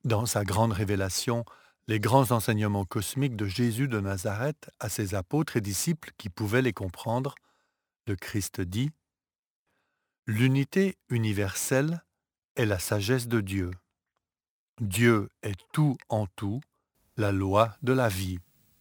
Dans sa grande révélation, les grands enseignements cosmiques de Jésus de Nazareth à ses apôtres et disciples qui pouvaient les comprendre, le Christ dit: L'unité universelle est la sagesse de Dieu. Dieu est tout en tout, la loi de la vie.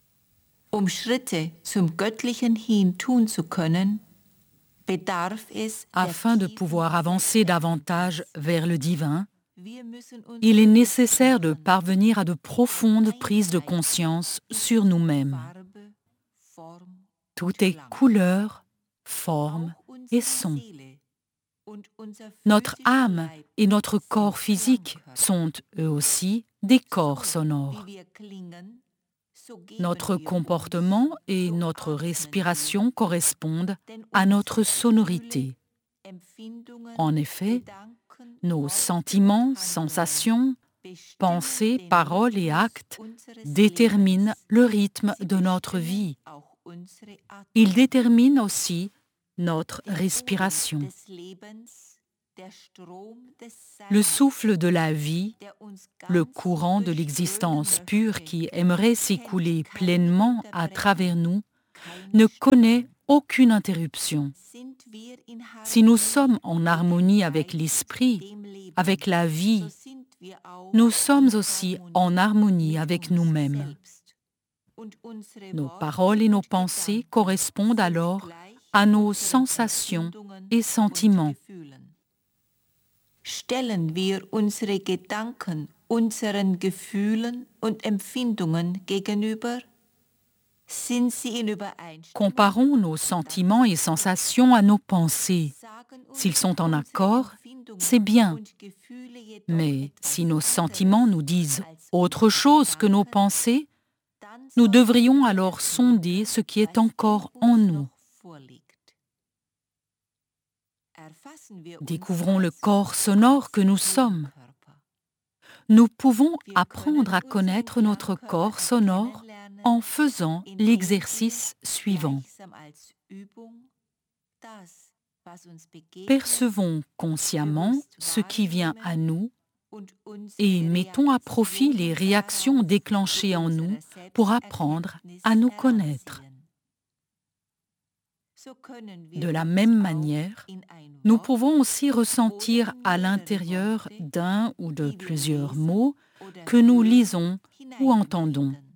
Schritte zum Göttlichen hin tun zu können, bedarf es der Afin de tiefen pouvoir avancer davantage vers le divin, Wir müssen il est unsere nécessaire de Gefühle parvenir à de profondes prises de conscience sur nous-mêmes. Farbe, Form und Tout est Klang. couleur, forme Auch et unsere son. Seele und unser Notre physischer âme Leib et notre corps sind physique Klangkörper. sont eux aussi des corps So sonores. wie wir klingen, so geben Notre wir comportement uns, et so notre atmen respiration wir. correspondent Denn à unsere notre sonorité. Gefühle, Empfindungen, En effet, Gedanken, nos Worte sentiments, und Handlungen sensations, bestimmen pensées, den paroles et Rhythmus actes unseres déterminent Lebens. le rythme Sie de notre bestimmen vie. auch unsere Ils Atmung. déterminent aussi notre Der Boden respiration. des Lebens, der Strom des Le Seins, souffle de la vie, der uns le ganz courant de durchströmen l'existence pure möchte, qui aimerait s'écouler kennt keine pleinement à Unterbrechung, travers nous, keine ne connaît Störung. aucune interruption. Sind wir in Si nous Harmonie sommes en mit dem harmonie avec Geist, l'esprit, dem Leben, avec la so vie, sind wir auch nous in sommes aussi en harmonie mit avec uns nous-mêmes. selbst. Und unsere Nos Worte paroles et nos und pensées Gedanken correspondent sind alors gleich à nos unseren sensations Empfindungen et und sentiments. Gefühlen. Stellen wir unsere Gedanken unseren Gefühlen und Empfindungen gegenüber? Sind sie in Übereinstimmung? Comparons nos sentiments et sensations à nos pensées. Sagen uns S'ils sont en unsere accord, Empfindungen c'est bien. und Gefühle jedoch Mais etwas si nos anderes sentiments nous disent als autre unsere chose que nos Gedanken, pensées, dann nous sollten devrions wir alors sonder ergründen, ce qui est was in encore en uns nous. noch vorliegt. Erfassen wir uns Découvrons le als corps sonore que nous sommes. Klangkörper. Nous pouvons Wir apprendre à können unseren connaître notre Klangkörper corps sonore erkennenlernen, en faisant indem l'exercice wir suivant. gleichsam als Übung das, was uns begegnet, Percevons consciemment bewusst ce qui vient à wahrnehmen nous und et unsere mettons à profit les Reaktionen réactions darauf déclenchées zu en nous unserer pour apprendre Selbsterkenntnis à nous connaître. heranziehen. So können De wir la uns même auch manière, in ein nous Wort pouvons aussi oder ressentir in à mehrere l'intérieur Worte, d'un ou de die wir plusieurs lesen mots oder que nous hören, lisons ou entendons. hineinempfinden.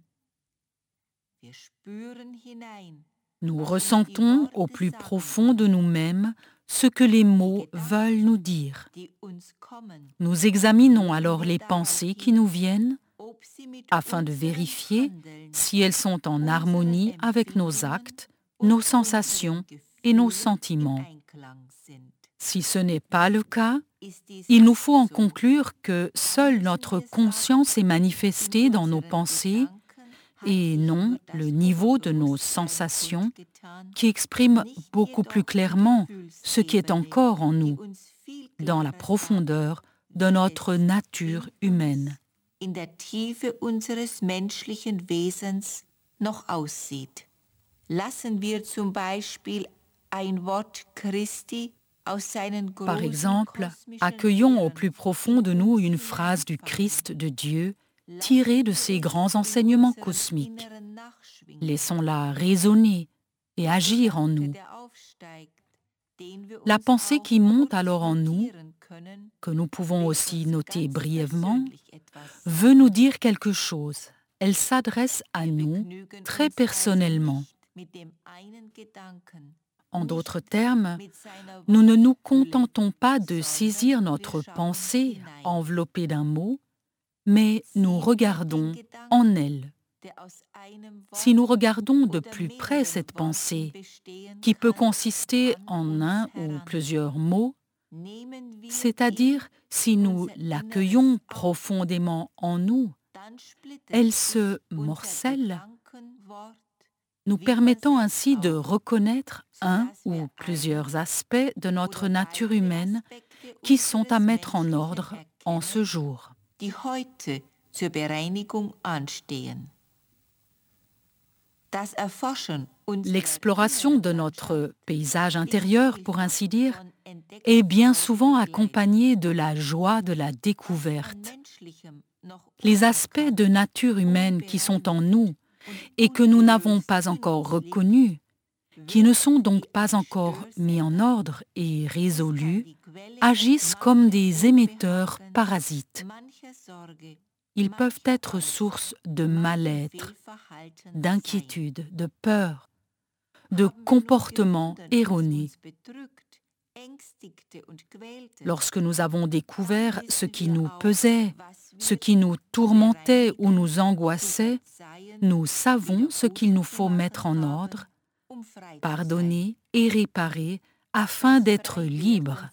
Wir spüren hinein, Nous was uns die ressentons au Worte plus sagen profond de wollen. nous-mêmes ce que les Die mots veulent nous Gedanken, dire. die uns kommen, Nous examinons legen alors wir les darauf pensées qui hin, nous viennent ob sie mit afin de unserem vérifier Handeln, si elles sont en unseren harmonie avec nos Empfindungen actes, nos und sensations unseren et nos Gefühlen im sentiments. Einklang sind. Si ce n'est pas le cas, Ist dies il nous nicht faut en so, conclure que seule müssen notre wir conscience est sagen, in manifestée dans nos unseren pensées Gedanken hat et sich non nur le das niveau de nos Unterbewusstsein sensations kundgetan, qui exprime nicht beaucoup plus jedoch die clairement ce qui est Gefühlsebene, encore en die nous, uns viel dans la klarer sagt, profondeur de wie notre es nature in humaine. uns, in der Tiefe unseres menschlichen Wesens noch aussieht. Lassen wir zum Beispiel ein Wort Christi aus seinen Par großen exemple, kosmischen accueillons au Lehren plus profond in de nous uns une phrase du hineinfallen. Christ de Dieu tirée de Lassen ses wir es grands in enseignements unserem cosmiques. Inneren nachschwingen. Laissons-la résonner et Der agir en Gedanke, nous. der aufsteigt, den wir La uns pensée auch qui monte kurz alors en nous, notieren können, que nous pouvons will aussi uns noter ganz brièvement, persönlich etwas veut sagen. nous dire quelque chose. Elle s'adresse à Wir nous begnügen très uns also personnellement. nicht mit dem einen Gedanken, En nicht d'autres termes, mit seiner nous ne nous Wortfülle, contentons pas de sondern saisir wir notre schauen pensée hinein. enveloppée d'un mot, mais nous Sehen wir den regardons Gedanken, en elle. der aus einem Si nous Wort regardons de oder plus près mehreren cette Worten pensée, bestehen qui peut kann, consister an en uns un ou heran. plusieurs mots, Nehmen wir c'est-à-dire ihn si in nous unser l'accueillons Inneres auf, profondément en nous, dann splittert elle sich se unser morcelle, Gedankenwort nous wie permettant versetzt ainsi de auf, reconnaître un sodass ou wir plusieurs ein aspects de notre oder nature weitere humaine Aspekte qui sont à unseres mettre en Menschlichen ordre en ce erkennen, jour. die heute zur Bereinigung anstehen. Das Erforschen unserer L'exploration de inneren notre Landschaft paysage ist intérieur, pour vielfach ainsi dire, von est bien Entdeckungsfreude souvent begleitet. accompagnée de la joie de la Was an découverte. menschlichem les aspects de nature humaine qui sont en nous et que nous n'avons pas encore reconnus, qui ne sont donc pas encore mis en ordre et résolus, agissent comme des émetteurs parasites. Ils peuvent être source de mal-être, d'inquiétude, de peur, de comportements erronés. Lorsque nous avons découvert ce qui nous pesait, ce qui nous tourmentait ou nous angoissait, nous savons ce qu'il nous faut mettre en ordre, pardonner et réparer afin d'être libres.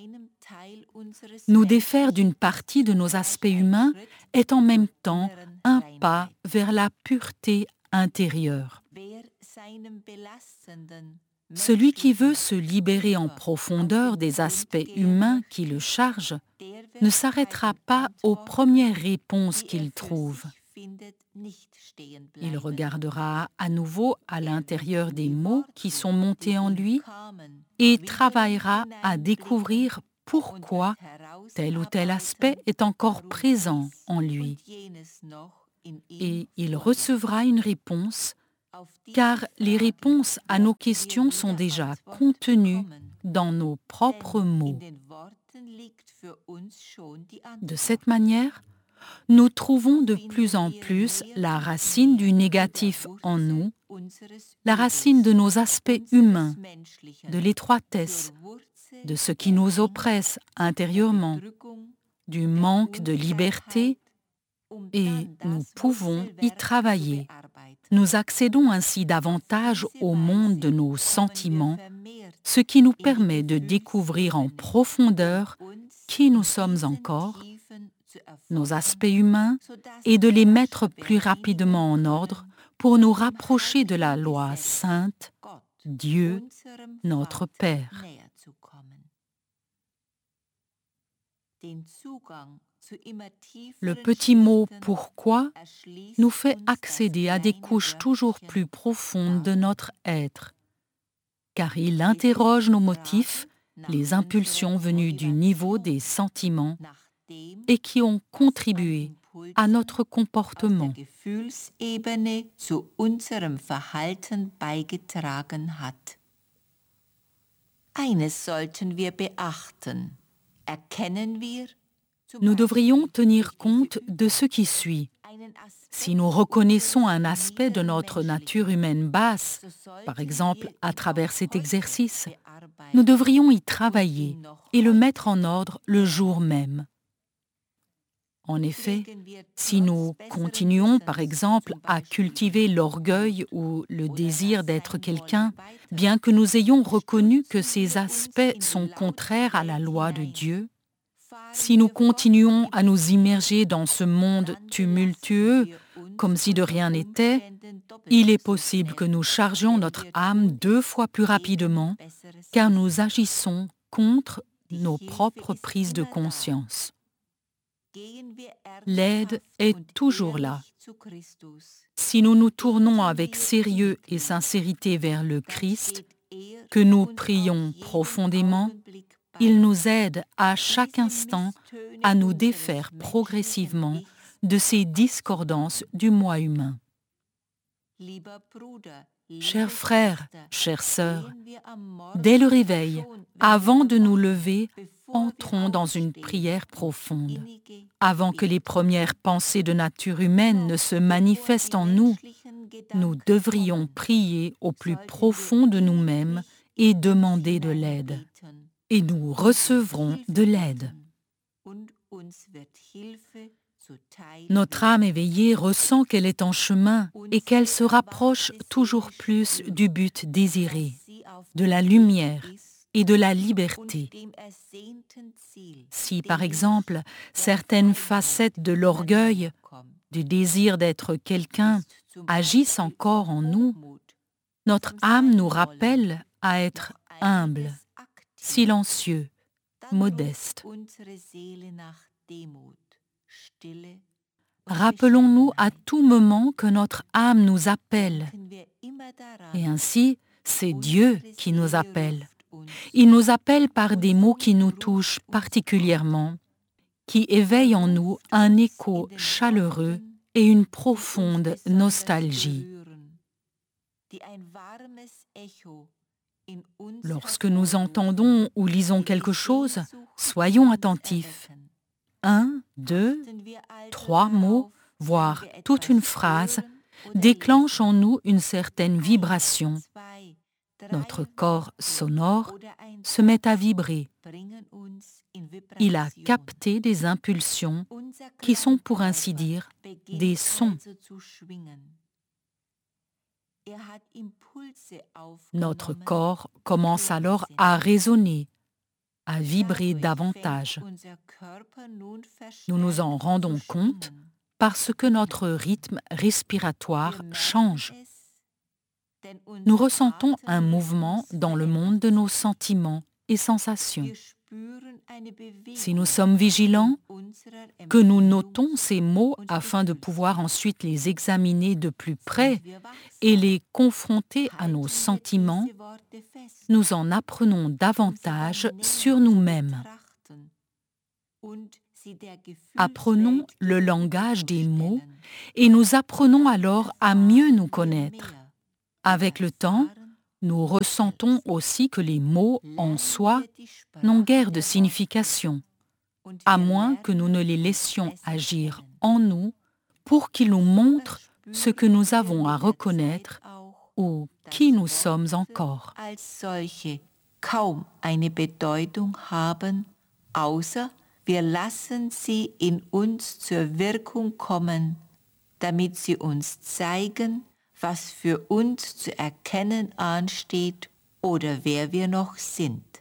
Nous défaire d'une partie de nos aspects humains est en même temps un pas vers la pureté intérieure. Celui qui veut se libérer en profondeur des aspects humains qui le chargent ne s'arrêtera pas aux premières réponses qu'il trouve. Il regardera à nouveau à l'intérieur des maux qui sont montés en lui et travaillera à découvrir pourquoi tel ou tel aspect est encore présent en lui. Et il recevra une réponse, car les réponses à nos questions sont déjà contenues dans nos propres mots. De cette manière, nous trouvons de plus en plus la racine du négatif en nous, la racine de nos aspects humains, de l'étroitesse, de ce qui nous oppresse intérieurement, du manque de liberté, et nous pouvons y travailler. Nous accédons ainsi davantage au monde de nos sentiments, ce qui nous permet de découvrir en profondeur qui nous sommes encore, nos aspects humains, et de les mettre plus rapidement en ordre pour nous rapprocher de la loi sainte, Dieu, notre Père. Le petit mot « pourquoi » nous fait accéder à des couches toujours plus profondes de notre être, car il interroge nos motifs, les impulsions venues du niveau des sentiments et qui ont contribué à notre comportement. Eines sollten wir beachten. Erkennen wir Nous devrions tenir compte de ce qui suit. Si nous reconnaissons un aspect de notre nature humaine basse, par exemple à travers cet exercice, nous devrions y travailler et le mettre en ordre le jour même. En effet, si nous continuons par exemple à cultiver l'orgueil ou le désir d'être quelqu'un, bien que nous ayons reconnu que ces aspects sont contraires à la loi de Dieu, si nous continuons à nous immerger dans ce monde tumultueux, comme si de rien n'était, il est possible que nous chargions notre âme 2 fois plus rapidement, car nous agissons contre nos propres prises de conscience. L'aide est toujours là. Si nous nous tournons avec sérieux et sincérité vers le Christ, que nous prions profondément, il nous aide à chaque instant à nous défaire progressivement de ces discordances du moi humain. Chers frères, chères sœurs, dès le réveil, avant de nous lever, entrons dans une prière profonde. Avant que les premières pensées de nature humaine ne se manifestent en nous, nous devrions prier au plus profond de nous-mêmes et demander de l'aide. Et nous recevrons de l'aide. Notre âme éveillée ressent qu'elle est en chemin et qu'elle se rapproche toujours plus du but désiré, de la lumière et de la liberté. Si, par exemple, certaines facettes de l'orgueil, du désir d'être quelqu'un, agissent encore en nous, notre âme nous rappelle à être humble, silencieux, modeste. Rappelons-nous à tout moment que notre âme nous appelle. Et ainsi, c'est Dieu qui nous appelle. Il nous appelle par des mots qui nous touchent particulièrement, qui éveillent en nous un écho chaleureux et une profonde nostalgie. Lorsque nous entendons ou lisons quelque chose, soyons attentifs. 1, 2, 3 mots, voire toute une phrase, déclenchent en nous une certaine vibration. Notre corps sonore se met à vibrer. Il a capté des impulsions qui sont, pour ainsi dire, des sons. Notre corps commence alors à résonner, à vibrer davantage. Nous nous en rendons compte parce que notre rythme respiratoire change. Nous ressentons un mouvement dans le monde de nos sentiments et sensations. Si nous sommes vigilants, que nous notons ces mots afin de pouvoir ensuite les examiner de plus près et les confronter à nos sentiments, nous en apprenons davantage sur nous-mêmes. Apprenons le langage des mots et nous apprenons alors à mieux nous connaître. Avec le temps, nous ressentons aussi que les mots en soi n'ont guère de signification, à moins que nous ne les laissions agir en nous pour qu'ils nous montrent ce que nous avons à reconnaître ou qui nous sommes encore. Kaum eine Bedeutung haben, außer wir lassen sie in uns zur Wirkung kommen, damit sie uns zeigen, was für uns zu erkennen ansteht oder wer wir noch sind.